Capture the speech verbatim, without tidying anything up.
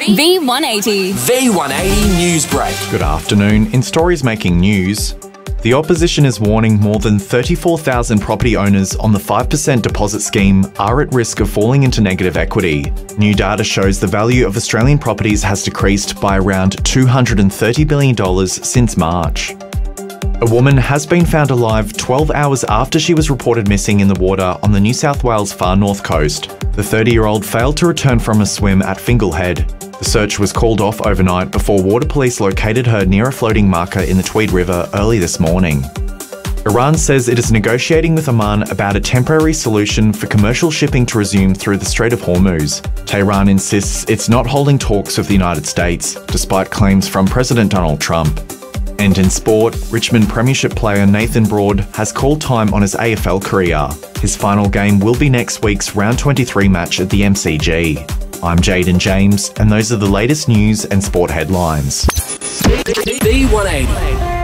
V one eighty. V one eighty News Break. Good afternoon. In stories making news, the opposition is warning more than thirty-four thousand property owners on the five percent deposit scheme are at risk of falling into negative equity. New data shows the value of Australian properties has decreased by around two hundred thirty billion dollars since March. A woman has been found alive twelve hours after she was reported missing in the water on the New South Wales far north coast. The thirty-year-old failed to return from a swim at Finglehead. The search was called off overnight before water police located her near a floating marker in the Tweed River early this morning. Iran says it is negotiating with Oman about a temporary solution for commercial shipping to resume through the Strait of Hormuz. Tehran insists it's not holding talks with the United States, despite claims from President Donald Trump. And in sport, Richmond Premiership player Nathan Broad has called time on his A F L career. His final game will be next week's round twenty-three match at the M C G. I'm Jaden James, and those are the latest news and sport headlines. V one eighty.